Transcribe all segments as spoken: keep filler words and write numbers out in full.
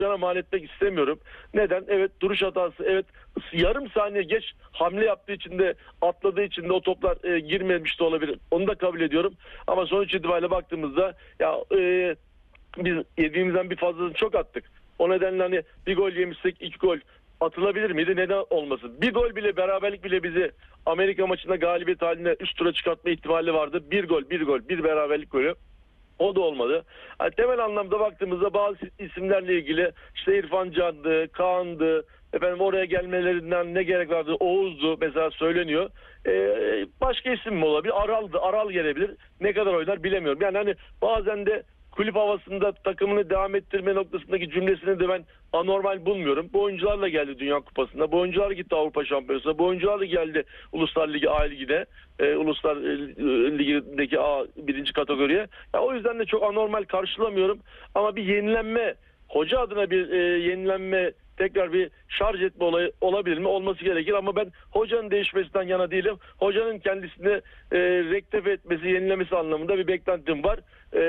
Hoca'na mal etmek istemiyorum. Neden? Evet, duruş hatası. Evet, yarım saniye geç hamle yaptığı için de, atladığı için de o toplar e, girmemiş de olabilir. Onu da kabul ediyorum. Ama sonuç itibariyle baktığımızda ya e, biz yediğimizden bir fazlasını çok attık. O nedenle hani bir gol yemişsek iki gol atılabilir miydi? Neden olmasın? Bir gol bile, beraberlik bile bizi Amerika maçında galibiyet haline üst tura çıkartma ihtimali vardı. Bir gol, bir gol, bir beraberlik golü. O da olmadı. Yani temel anlamda baktığımızda bazı isimlerle ilgili işte İrfan Can'dı, Kaan'dı, efendim oraya gelmelerinden ne gerek vardı, Oğuz'du mesela söyleniyor. Ee, başka isim mi olabilir? Aral'dı, Aral gelebilir. Ne kadar oynar bilemiyorum. Yani hani bazen de kulüp havasında takımını devam ettirme noktasındaki cümlesini de ben anormal bulmuyorum. Bu oyuncularla geldi Dünya Kupası'nda. Bu oyuncular gitti Avrupa Şampiyonası'na. Bu oyuncular da geldi Uluslar Ligi A Ligi'de. E, Uluslar e, Ligi'deki A birinci kategoriye. Ya, o yüzden de çok anormal karşılamıyorum. Ama bir yenilenme, hoca adına bir e, yenilenme, tekrar bir şarj etme olayı olabilir mi? Olması gerekir ama ben hocanın değişmesinden yana değilim. Hocanın kendisini e, rektife etmesi, yenilemesi anlamında bir beklentim var.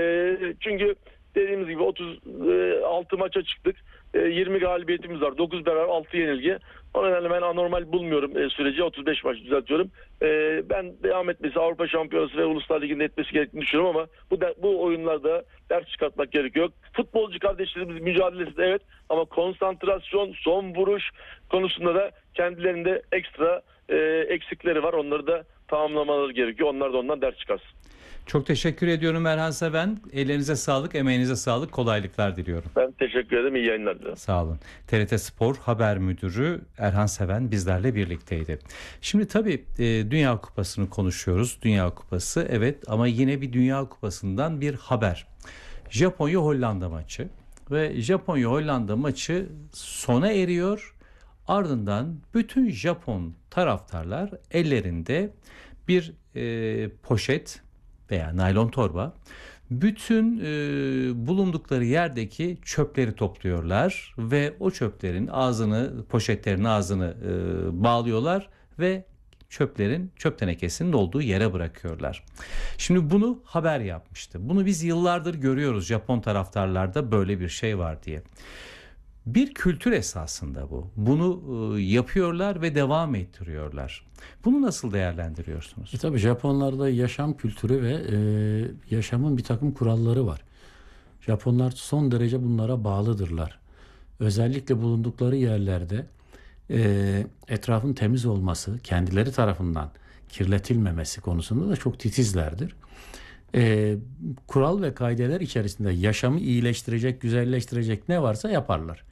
E, çünkü dediğimiz gibi otuz altı maça çıktık. E, yirmi galibiyetimiz var. dokuz beraber, altı yenilgi. O nedenle ben anormal bulmuyorum e, süreci. otuz beş maç düzeltiyorum. E, ben devam etmesi, Avrupa Şampiyonası ve Uluslar Ligi'nde etmesi gerektiğini düşünüyorum ama bu da, bu oyunlarda ders çıkartmak gerekiyor. Futbolcu kardeşlerimiz mücadelesi de evet, ama konsantrasyon, son vuruş konusunda da kendilerinde ekstra e, eksikleri var. Onları da tamamlamaları gerekiyor. Onlar da ondan ders çıkarsın. Çok teşekkür ediyorum Erhan Seven. Ellerinize sağlık, emeğinize sağlık, kolaylıklar diliyorum. Ben teşekkür ederim. İyi yayınlar dilerim. Sağ olun. T R T Spor Haber Müdürü Erhan Seven bizlerle birlikteydi. Şimdi tabii e, Dünya Kupası'nı konuşuyoruz. Dünya Kupası evet, ama yine bir Dünya Kupası'ndan bir haber. Japonya-Hollanda maçı ve Japonya-Hollanda maçı sona eriyor. Ardından bütün Japon taraftarlar ellerinde bir e, poşet veya naylon torba, bütün e, bulundukları yerdeki çöpleri topluyorlar ve o çöplerin ağzını, poşetlerin ağzını e, bağlıyorlar ve çöplerin, çöp tenekesinin olduğu yere bırakıyorlar. Şimdi bunu haber yapmıştı. Bunu biz yıllardır görüyoruz, Japon taraftarlarda böyle bir şey var diye. Bir kültür esasında bu. Bunu e, yapıyorlar ve devam ettiriyorlar. Bunu nasıl değerlendiriyorsunuz? E tabii Japonlarda yaşam kültürü ve e, yaşamın bir takım kuralları var. Japonlar son derece bunlara bağlıdırlar. Özellikle bulundukları yerlerde e, etrafın temiz olması, kendileri tarafından kirletilmemesi konusunda da çok titizlerdir. E, kural ve kaideler içerisinde yaşamı iyileştirecek, güzelleştirecek ne varsa yaparlar.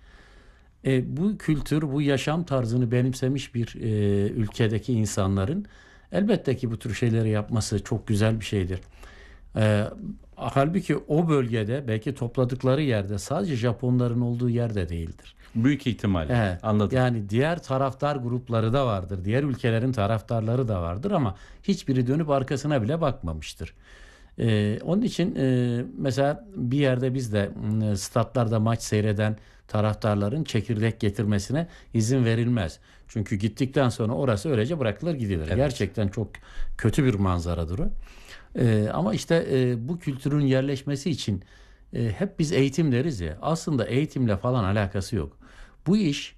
E, bu kültür, bu yaşam tarzını benimsemiş bir e, ülkedeki insanların elbette ki bu tür şeyleri yapması çok güzel bir şeydir. E, halbuki o bölgede, belki topladıkları yerde, sadece Japonların olduğu yerde değildir. Büyük ihtimalle. Evet, anladım. Yani diğer taraftar grupları da vardır. Diğer ülkelerin taraftarları da vardır ama hiçbiri dönüp arkasına bile bakmamıştır. Ee, onun için e, mesela bir yerde biz de e, statlarda maç seyreden taraftarların çekirdek getirmesine izin verilmez. Çünkü gittikten sonra orası öylece bırakılır gidilir. Evet. Gerçekten çok kötü bir manzaradır o. Ee, ama işte e, bu kültürün yerleşmesi için e, hep biz eğitim deriz ya. Aslında eğitimle falan alakası yok. Bu iş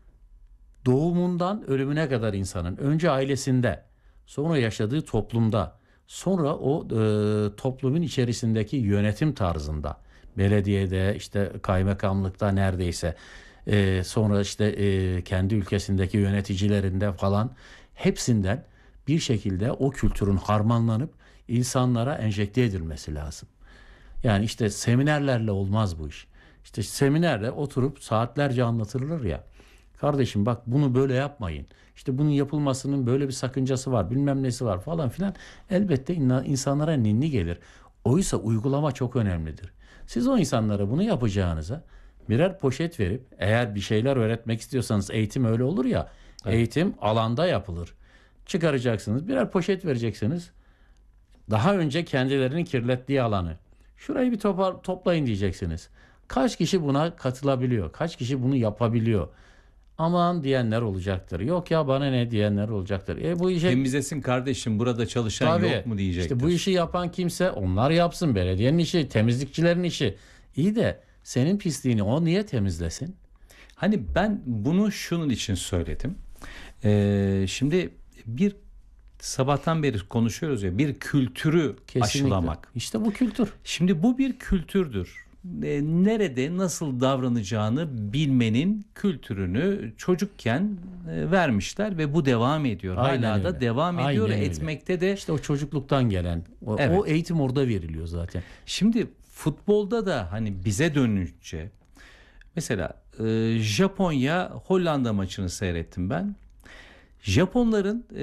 doğumundan ölümüne kadar insanın önce ailesinde, sonra yaşadığı toplumda, sonra o e, toplumun içerisindeki yönetim tarzında, belediyede, işte kaymakamlıkta neredeyse, e, sonra işte e, kendi ülkesindeki yöneticilerinde falan, hepsinden bir şekilde o kültürün harmanlanıp insanlara enjekte edilmesi lazım. Yani işte seminerlerle olmaz bu iş. İşte seminerle oturup saatlerce anlatılır ya. Kardeşim bak, bunu böyle yapmayın. İşte bunun yapılmasının böyle bir sakıncası var, bilmem nesi var falan filan. Elbette insanlara ninni gelir. Oysa uygulama çok önemlidir. Siz o insanlara bunu yapacağınıza birer poşet verip, eğer bir şeyler öğretmek istiyorsanız, eğitim öyle olur ya. Evet. Eğitim alanda yapılır. Çıkaracaksınız, birer poşet vereceksiniz. Daha önce kendilerinin kirlettiği alanı. Şurayı bir topar, toplayın diyeceksiniz. Kaç kişi buna katılabiliyor? Kaç kişi bunu yapabiliyor? Aman diyenler olacaktır. Yok ya bana ne diyenler olacaktır. E bu işe temizlesin kardeşim, burada çalışan tabii, yok mu diyecektir. İşte bu işi yapan kimse, onlar yapsın. Belediyenin işi, temizlikçilerin işi. İyi de senin pisliğini o niye temizlesin? Hani ben bunu şunun için söyledim. Ee, şimdi bir sabahtan beri konuşuyoruz ya, bir kültürü Kesinlikle. aşılamak. İşte bu kültür. Şimdi bu bir kültürdür. E, nerede nasıl davranacağını bilmenin kültürünü çocukken e, vermişler ve bu devam ediyor. Aynen Hala da öyle. devam ediyor, Aynen öyle. etmekte de. İşte o çocukluktan gelen o, Evet. o eğitim orada veriliyor zaten. Şimdi futbolda da hani bize dönünce mesela e, Japonya Hollanda maçını seyrettim ben. Japonların e,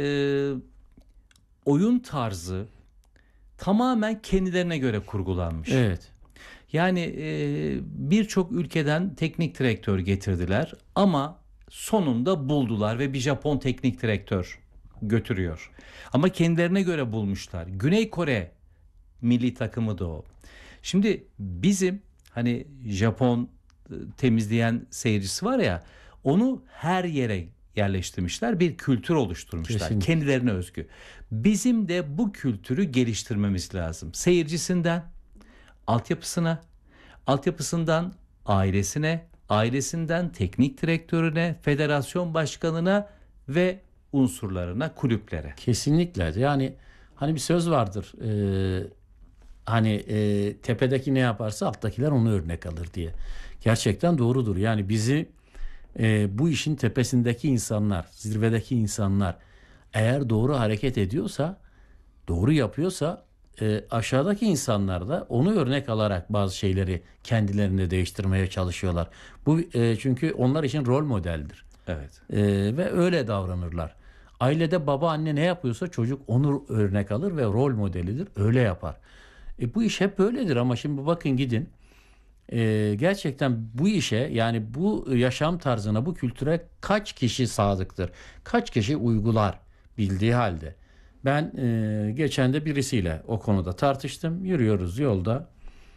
oyun tarzı tamamen kendilerine göre kurgulanmış. Evet. Yani e, birçok ülkeden teknik direktör getirdiler ama sonunda buldular ve bir Japon teknik direktör götürüyor. Ama kendilerine göre bulmuşlar. Güney Kore milli takımı da o. Şimdi bizim hani Japon e, temizleyen seyircisi var ya, onu her yere yerleştirmişler, bir kültür oluşturmuşlar. Kesinlikle. Kendilerine özgü. Bizim de bu kültürü geliştirmemiz lazım. Seyircisinden altyapısına, altyapısından ailesine, ailesinden teknik direktörüne, federasyon başkanına ve unsurlarına, kulüplere. Kesinlikle. Yani hani bir söz vardır. Ee, hani e, tepedeki ne yaparsa alttakiler onu örnek alır diye. Gerçekten doğrudur. Yani bizi e, bu işin tepesindeki insanlar, zirvedeki insanlar eğer doğru hareket ediyorsa, doğru yapıyorsa e, aşağıdaki insanlar da onu örnek alarak bazı şeyleri kendilerinde değiştirmeye çalışıyorlar. Bu e, çünkü onlar için rol modeldir. Evet. E, ve öyle davranırlar. Ailede baba anne ne yapıyorsa çocuk onu örnek alır ve rol modelidir. Öyle yapar. E, bu iş hep böyledir ama şimdi bakın gidin. E, gerçekten bu işe, yani bu yaşam tarzına, bu kültüre kaç kişi sadıktır? Kaç kişi uygular bildiği halde? Ben e, geçen de birisiyle o konuda tartıştım. Yürüyoruz yolda.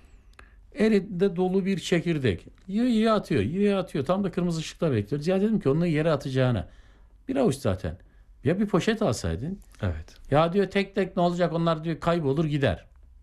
Elinde dolu bir çekirdek. Yiyor yiyor atıyor. Yiyor atıyor. Tam da kırmızı ışıkta bekliyoruz. Ya dedim ki onu yere atacağına bir avuç zaten. Ya bir poşet alsaydın. Evet. Ya diyor tek tek ne olacak, onlar diyor kaybolur gider.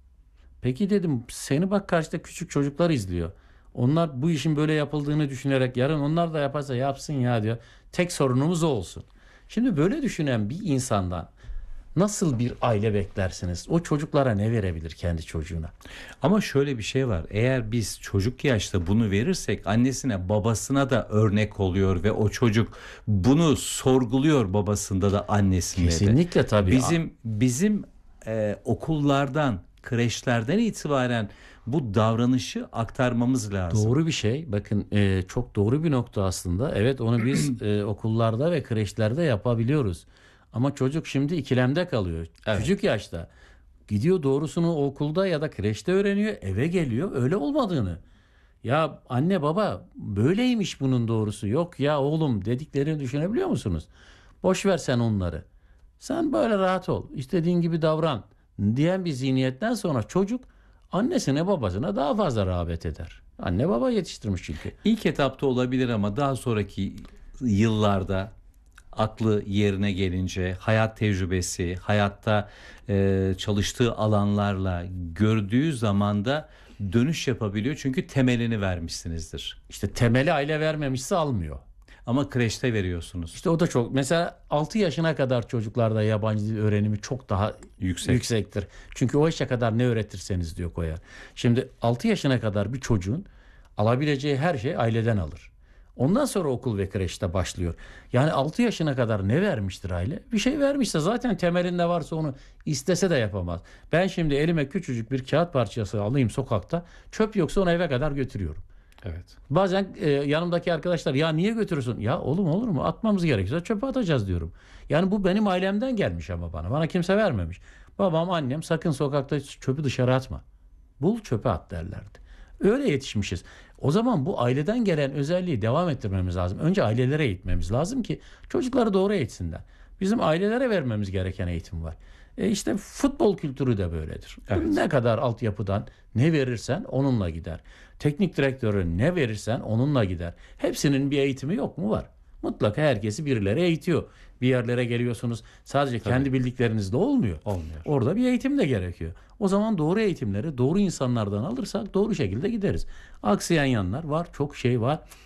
Peki dedim, seni bak karşıda küçük çocuklar izliyor. Onlar bu işin böyle yapıldığını düşünerek yarın onlar da yaparsa yapsın ya diyor. Tek sorunumuz o olsun. Şimdi böyle düşünen bir insandan nasıl bir aile beklersiniz? O çocuklara ne verebilir kendi çocuğuna? Ama şöyle bir şey var. Eğer biz çocuk yaşta bunu verirsek annesine babasına da örnek oluyor ve o çocuk bunu sorguluyor, babasında da annesinde de. Kesinlikle tabii. Bizim bizim e, okullardan, kreşlerden itibaren bu davranışı aktarmamız lazım. Doğru bir şey. Bakın e, çok doğru bir nokta aslında. Evet, onu biz e, okullarda ve kreşlerde yapabiliyoruz. Ama çocuk şimdi ikilemde kalıyor. Evet. Küçük yaşta. Gidiyor doğrusunu okulda ya da kreşte öğreniyor. Eve geliyor öyle olmadığını. Ya anne baba böyleymiş bunun doğrusu. Yok ya oğlum dediklerini düşünebiliyor musunuz? Boş ver sen onları. Sen böyle rahat ol. İstediğin gibi davran diyen bir zihniyetten sonra çocuk annesine babasına daha fazla rağbet eder. Anne baba yetiştirmiş çünkü. İlk etapta olabilir ama daha sonraki yıllarda aklı yerine gelince, hayat tecrübesi, hayatta e, çalıştığı alanlarla gördüğü zaman da dönüş yapabiliyor. Çünkü temelini vermişsinizdir. İşte temeli aile vermemişse almıyor. Ama kreşte veriyorsunuz. İşte o da çok. Mesela altı yaşına kadar çocuklarda yabancı dil öğrenimi çok daha Yüksek. yüksektir. Çünkü o yaşa kadar ne öğretirseniz diyor koyar. Şimdi altı yaşına kadar bir çocuğun alabileceği her şey aileden alır. Ondan sonra okul ve kreşte başlıyor. Yani altı yaşına kadar ne vermiştir aile? Bir şey vermişse zaten temelinde varsa onu istese de yapamaz. Ben şimdi elime küçücük bir kağıt parçası alayım sokakta. Çöp yoksa onu eve kadar götürüyorum. Evet. Bazen e, yanımdaki arkadaşlar ya niye götürürsün? Ya oğlum olur mu? Atmamız gerekiyorsa çöpe atacağız diyorum. Yani bu benim ailemden gelmiş ama bana. Bana kimse vermemiş. Babam, annem sakın sokakta çöpü dışarı atma. Bul çöpe at derlerdi. Öyle yetişmişiz. O zaman bu aileden gelen özelliği devam ettirmemiz lazım. Önce ailelere eğitmemiz lazım ki çocukları doğru eğitsinler. Bizim ailelere vermemiz gereken eğitim var. E işte futbol kültürü de böyledir. Evet. Ne kadar altyapıdan ne verirsen onunla gider. Teknik direktörü ne verirsen onunla gider. Hepsinin bir eğitimi yok mu? Var. mutlaka herkesi birileri eğitiyor. Bir yerlere geliyorsunuz. Sadece Tabii. kendi bildiklerinizle olmuyor. Olmuyor. Orada bir eğitim de gerekiyor. O zaman doğru eğitimleri doğru insanlardan alırsak doğru şekilde gideriz. Aksayan yanlar var. Çok şey var.